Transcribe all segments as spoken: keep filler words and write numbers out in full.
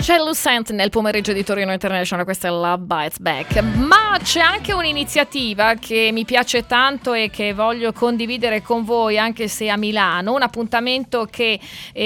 C'è Lucent nel pomeriggio di Torino International, questa è Love Bites Back. Ma c'è anche un'iniziativa che mi piace tanto e che voglio condividere con voi, anche se a Milano, un appuntamento che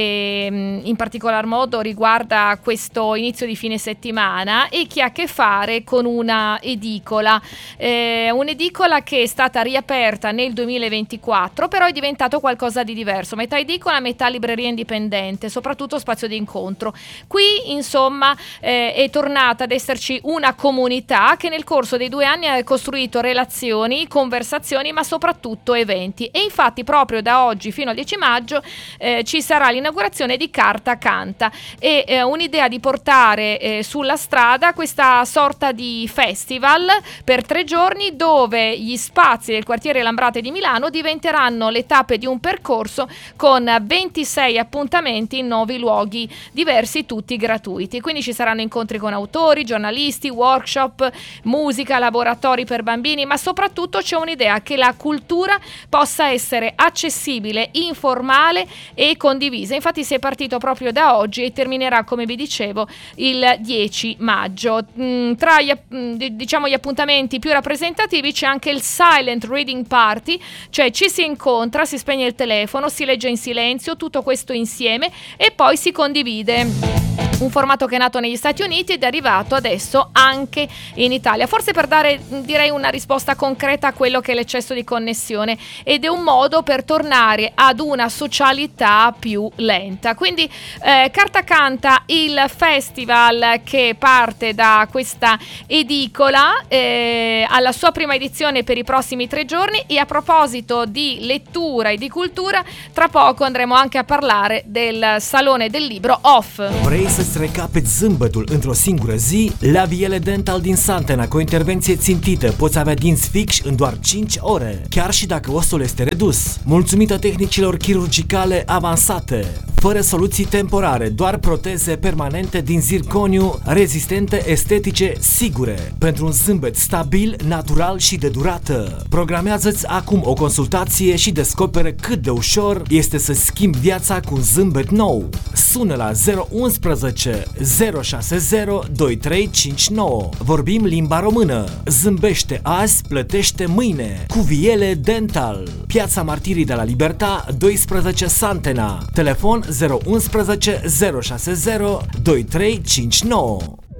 eh, in particolar modo riguarda questo inizio di fine settimana e che ha a che fare con una edicola, eh, un'edicola che è stata riaperta nel duemilaventiquattro, però è diventato qualcosa di diverso, metà edicola, metà libreria indipendente, soprattutto spazio di incontro. Qui insomma eh, è tornata ad esserci una comunità che nel corso dei due anni ha costruito relazioni, conversazioni, ma soprattutto eventi. E infatti proprio da oggi fino al dieci maggio eh, ci sarà l'inaugurazione di Carta Canta e eh, un'idea di portare eh, sulla strada questa sorta di festival per tre giorni, dove gli spazi del quartiere Lambrate di Milano diventeranno le tappe di un percorso con ventisei appuntamenti in nove luoghi diversi, tutti gratuiti. Quindi ci saranno incontri con autori, giornalisti, workshop, musica, laboratori per bambini, ma soprattutto c'è un'idea che la cultura possa essere accessibile, informale e condivisa. Infatti si è partito proprio da oggi e terminerà, come vi dicevo, il dieci maggio. Mm, tra gli, diciamo, gli appuntamenti più rappresentativi c'è anche il Silent Reading Party, cioè ci si incontra, si spegne il telefono, si legge in silenzio, tutto questo insieme e poi si condivide. Un formato che è nato negli Stati Uniti ed è arrivato adesso anche in Italia, forse per dare, direi, una risposta concreta a quello che è l'eccesso di connessione, ed è un modo per tornare ad una socialità più lenta. Quindi eh, Carta Canta, il festival che parte da questa edicola, eh, alla sua prima edizione per i prossimi tre giorni. E a proposito di lettura e di cultura, tra poco andremo anche a parlare del Salone del Libro Off. Vrei să-ți recapeți zâmbetul într-o singură zi? La Viele Dental din Santena, cu o intervenție țintită, poți avea dinți fixi în doar cinci ore, chiar și dacă ostul este redus, mulțumită tehnicilor chirurgicale avansate, fără soluții temporare, doar proteze permanente din zirconiu, rezistente, estetice, sigure, pentru un zâmbet stabil, natural și de durată. Programează-ți acum o consultație și descoperă cât de ușor este să schimbi viața cu un zâmbet nou. Sună la zero unu unu zero șase zero doi trei cinci nouă. Vorbim limba română. Zâmbește azi, plătește mâine. Cu Viele Dental. Piața Martirii de la Libertà, doisprezece Santena. Telefon zero unu unu zero șase zero doi trei cinci nouă.